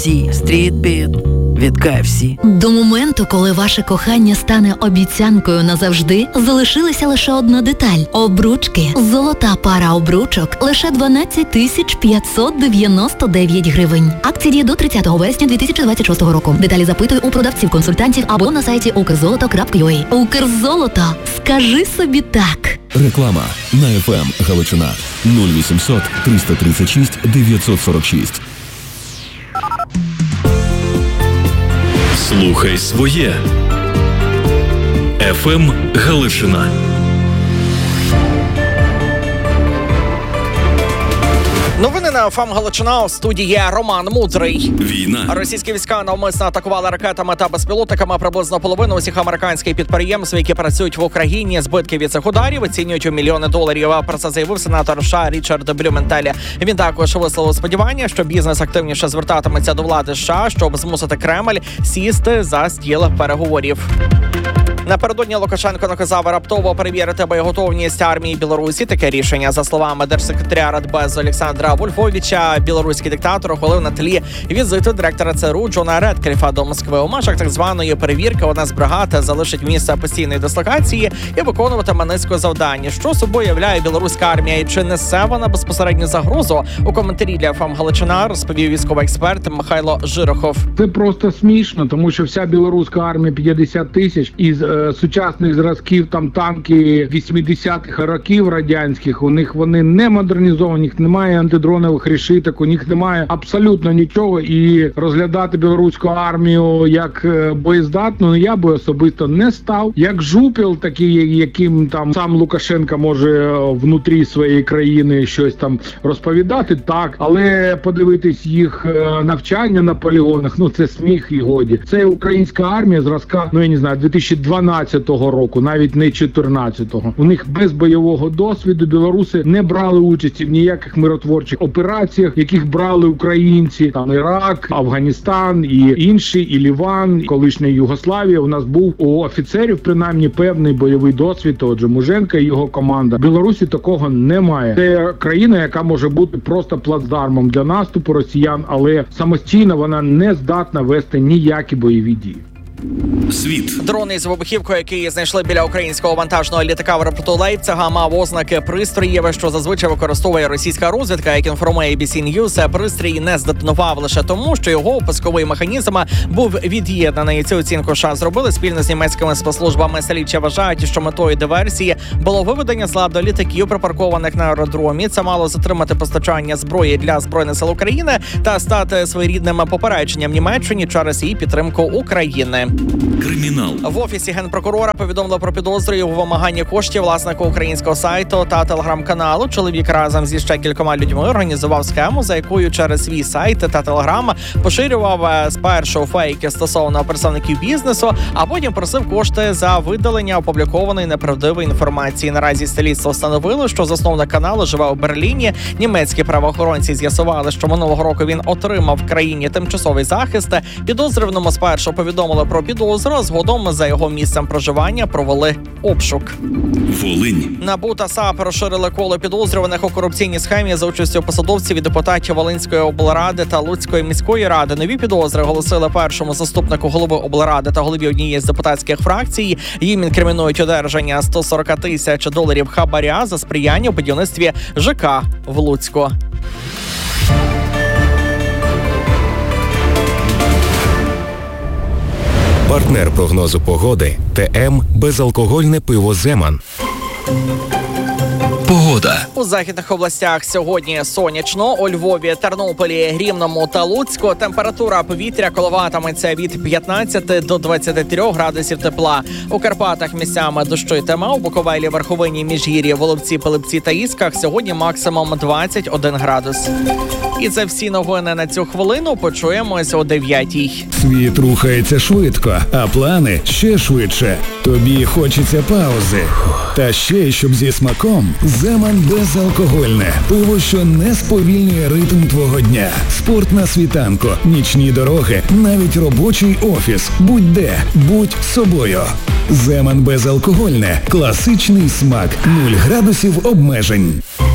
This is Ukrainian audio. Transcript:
KFC, стрітбіт від KFC. До моменту, коли ваше кохання стане обіцянкою назавжди, залишилася лише одна деталь – обручки. Золота пара обручок – лише 12 599 гривень. Акція діє до 30 вересня 2026 року. Деталі запитуй у продавців-консультантів або на сайті ukrzoloto.ua. Укрзолото. Скажи собі так. Реклама на FM Галичина 0800 336 946. Слухай своє. FM Галичина. Новини на ФМ Галичина. У студії Роман Мудрий. Війна. Російські війська навмисно атакували ракетами та безпілотниками приблизно половину усіх американських підприємств, які працюють в Україні. Збитки від цих ударів оцінюють у мільйони доларів. Про це заявив сенатор США Річард Блюменталь. Він також висловив сподівання, що бізнес активніше звертатиметься до влади США, щоб змусити Кремль сісти за стіл переговорів. Напередодні Лукашенко наказав раптово перевірити боєготовність армії Білорусі. Таке рішення, за словами держсекретаря Радбезу Олександра Вольфовича, білоруський диктатор ухвалив на тлі візиту директора ЦРУ Джона Редкліфа до Москви. У межах так званої перевірки одна з бригад залишить місце постійної дислокації і виконуватиме низку завдань. Що собою являє білоруська армія і чи несе вона безпосередню загрозу? У коментарі для ФМ Галичина розповів військовий експерт Михайло Жирохов. Це просто смішно, тому що вся білоруська армія 50 тисяч із сучасних зразків, там танки 80-х років радянських, у них вони не модернізовані, у них немає антидронових решіток, у них немає абсолютно нічого, і розглядати білоруську армію як боєздатну я би особисто не став. Як жупіл, такий, яким там сам Лукашенко може внутрі своєї країни щось там розповідати, так, але подивитись їх навчання на полігонах, це сміх і годі. Це українська армія зразка, я не знаю, 2012 року, навіть не 14-го. У них без бойового досвіду білоруси не брали участі в ніяких миротворчих операціях, яких брали українці, там Ірак, Афганістан і інші, і Ліван, колишня Югославія. У нас був у офіцерів принаймні певний бойовий досвід, отже, Муженко і його команда. В Білорусі такого немає. Це країна, яка може бути просто плацдармом для наступу росіян, але самостійно вона не здатна вести ніякі бойові дії. Світ. Дрони з вибухівкою, які знайшли біля українського вантажного літака в аеропорту Лейпцига, мав ознаки пристроїв, що зазвичай використовує російська розвідка. Як інформує ABC News, пристрій не здетонував лише тому, що його пусковий механізм був від'єднаний. Цю оцінку США зробили спільно з німецькими спецслужбами. Слідчі вважають, що метою диверсії було виведення з ладу літаків, припаркованих на аеродромі. Це мало затримати постачання зброї для Збройних сил України та стати своєрідним попередженням Німеччині через її підтримку України. Кримінал. В офісі генпрокурора повідомили про підозру у вимаганні коштів власнику українського сайту та телеграм-каналу. Чоловік разом зі ще кількома людьми організував схему, за якою через свій сайт та телеграм поширював спершу фейки стосовно представників бізнесу, а потім просив кошти за видалення опублікованої неправдивої інформації. Наразі слідство встановило, що засновник каналу живе у Берліні. Німецькі правоохоронці з'ясували, що минулого року він отримав в країні тимчасовий захист. Підозрюваному спершу повідомили про підозру, згодом за його місцем проживання провели обшук. Волинь. НАБУ та САП розширили коло підозрюваних у корупційній схемі за участю посадовців і депутатів Волинської облради та Луцької міської ради. Нові підозри оголосили першому заступнику голови облради та голові однієї з депутатських фракцій. Їм інкримінують одержання $140 тисяч хабаря за сприяння у будівництві ЖК в Луцьку. Партнер прогнозу погоди ТМ «Безалкогольне пиво Земан». Погода. У західних областях сьогодні сонячно. У Львові, Тернополі, Рівному та Луцьку температура повітря коливатиметься від 15 до 23 градусів тепла. У Карпатах місцями дощу й тема. У Буковелі, Верховині, Міжгір'ї, Воловці, Пилипці та Ісках сьогодні максимум 21 градус. І це всі новини на цю хвилину. Почуємось о 9-й. Світ рухається швидко, а плани ще швидше. Тобі хочеться паузи. Та ще, щоб зі смаком, Земан безалкогольне. Пиво, що не сповільнює ритм твого дня. Спорт на світанку, нічні дороги, навіть робочий офіс. Будь-де, будь собою. Земан безалкогольне. Класичний смак. 0 градусів обмежень.